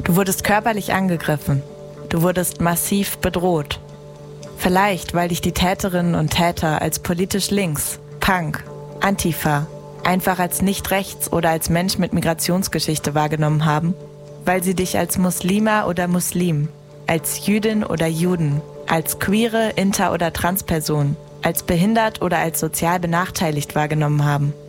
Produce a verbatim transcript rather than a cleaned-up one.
Du wurdest körperlich angegriffen. Du wurdest massiv bedroht. Vielleicht, weil dich die Täterinnen und Täter als politisch links, Punk, Antifa, einfach als nicht rechts oder als Mensch mit Migrationsgeschichte wahrgenommen haben, weil sie dich als Muslima oder Muslim, als Jüdin oder Juden, als queere, inter- oder Transperson, als behindert oder als sozial benachteiligt wahrgenommen haben.